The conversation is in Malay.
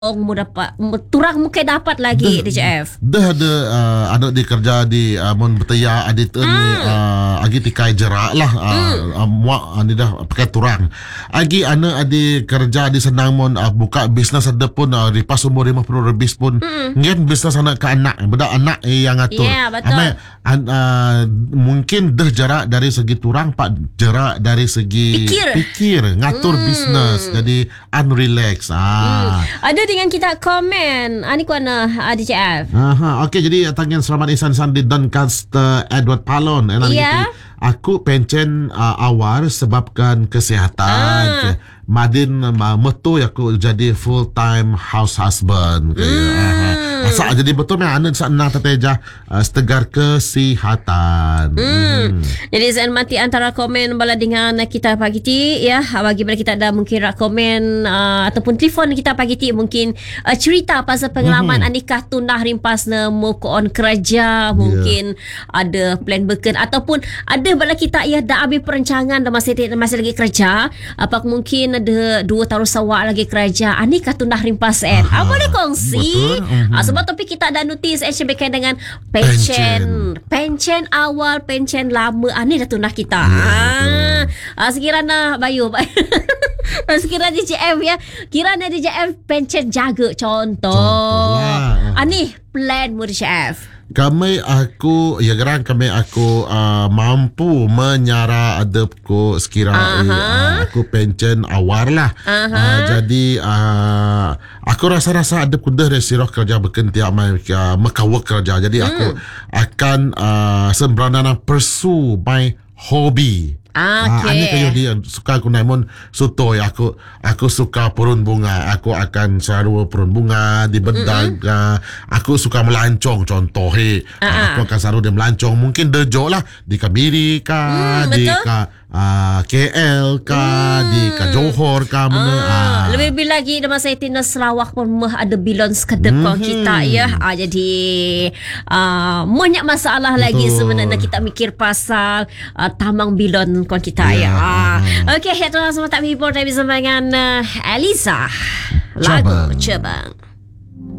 mu dapat turang mungkin dapat lagi DJF. Dah ada anak dia kerja di mon betaya adit ni agi tikai jerak lah muak ni dah pakai turang. Agi anak adik kerja di senang mon buka bisnes ada pun ripas umur 50 lebih pun ngin bisnes anak ke anak budak anak yang ngatur. Ya, betul. Mungkin dah jarak dari segi turang pak jarak dari segi fikir ngatur bisnes jadi unrelax. Ada dengan kita komen ani kuana DJF. Okey, jadi tangan selamat insan-insan di Doncaster Edward Palon. Aku pencen awal sebabkan kesihatan. Madin metu aku jadi full time house husband. Jadi betul memang anak sana teteja setegar kesihatan. Jadi saya mati antara komen bala dengan kita pagi ti ya, bagi bila kita ada mungkin komen ataupun telefon kita pagi ti mungkin cerita pasal pengalaman anikah tunah rimpas nemu on kerja mungkin ada plan beken ataupun ada bala kita ya dah ambil perancangan dah masih lagi kerja apa mungkin ada 2 tahun sawak lagi kerja anikah tunah rimpas boleh kongsi sebab topik kita ada notis berkaitan dengan pension awal pension lama ni dah tunah kita sekiranya Bayu sekiranya DJF ya kiranya DJF pension jaga contoh ni plan mu DJF kami aku mampu menyara adepku sekiranya aku pension awal lah. Jadi aku rasa adepku dah resiroh kerja berkentiak mekawak kerja. Jadi aku akan sembrana pursue my hobby. Ani kayo dia suka aku naimon sutoy aku suka purun bunga, aku akan selalu purun bunga di bedag. Aku suka melancong contoh aku akan selalu dia melancong mungkin dejo lah di Kabiri ka di KL ka di Johor ka mana lebih lagi nama saya Tina Sarawak pun ada bilon sekedep kita ya jadi banyak masalah lagi sebenarnya kita mikir pasal tamang bilon kon kita ya. Okey, ya tuan semua tak menghibur tapi bersama dengan Elisa lagu Cabang.